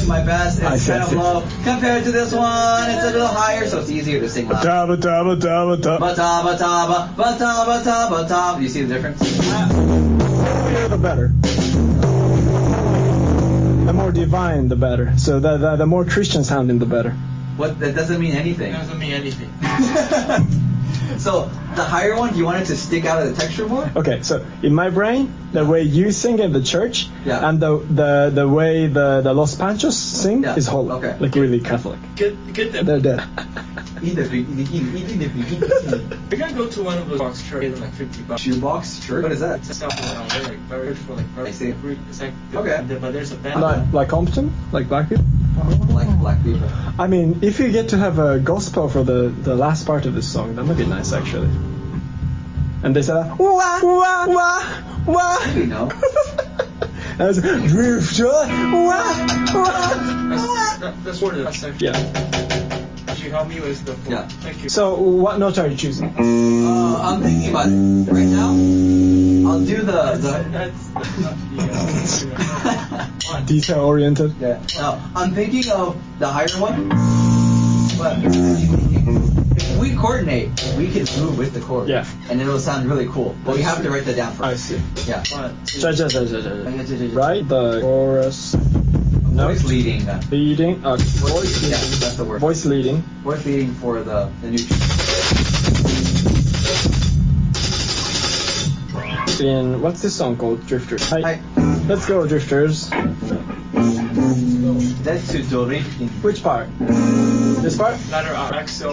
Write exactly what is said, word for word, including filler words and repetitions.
my bass is I see, kind I of see. low compared to this one. It's a little higher, so it's easier to sing loud. Ba ta ba ta ba ta. Ba ta ba ta ba ba ta ba ta ba ta. Do you see the difference? The higher the better. The more divine, the better. So the the, the more Christian sounding, the better. What? That doesn't mean anything. Doesn't mean anything. So the higher one, you want it to stick out of the texture more? Okay, so in my brain, the way you sing in the church Yeah. and the the the way the, the Los Panchos sing Yeah. is holy, Okay. like really Catholic. Get get them. They're dead. Either be- either- either be- We're gonna go to one of those box churches like fifty bucks. Shoebox church? What is that? It's a self uh, they're like very for like very I see. It's like Okay. But there's a band. Like like Compton, like black people. Like black people. I mean, if you get to have a gospel for the, the last part of this song, that might be nice actually. And they say that, wah wah wah wah. You know. That's drifter, wah wah. That's, that, that's where the that's actually. Yeah. Could you help me with the full? Yeah. Thank you. So what note are you choosing? Uh, I'm thinking about it right now. I'll do the the. That's, that's not the. Uh, Detail oriented. Yeah. No, I'm thinking of the higher one. But if we coordinate, we can move with the chord. Yeah. And it'll sound really cool. But we have to write that down I first. see. Yeah. one, two, Ja, ja, ja, ja, ja. Right? The chorus. Voice leading. Uh, Leading. Uh, voice, voice yeah, leading. that's the word. Voice leading. Voice leading for the the new. In what's this song called? Drifters. Hi. Hi. Let's go, Drifters. That's to do. Which part? This part? letter R. X O